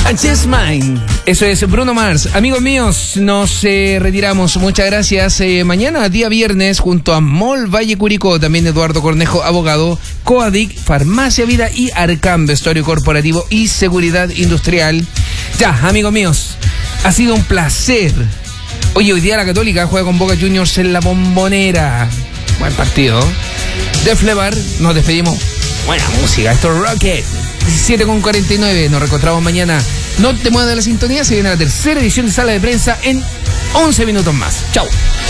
Just Mine. Eso es Bruno Mars. Amigos míos, nos retiramos. Muchas gracias. Mañana, día viernes, junto a Mall Valle Curicó, también Eduardo Cornejo, abogado, Coadic, Farmacia Vida y Arcam, vestuario corporativo y seguridad industrial. Ya, amigos míos, ha sido un placer. Oye, hoy día la Católica juega con Boca Juniors en la Bombonera. Buen partido. Def Leppard, nos despedimos. Buena música, esto es Rocket. 17:49, nos reencontramos mañana. No te muevas de la sintonía, se viene la tercera edición de Sala de Prensa en 11 minutos más. Chau.